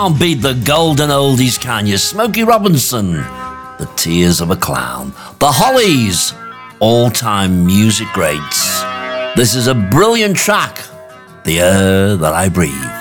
Can't beat the golden oldies, can you? Smokey Robinson, The Tears of a Clown. The Hollies, all-time music greats. This is a brilliant track, The Air That I Breathe.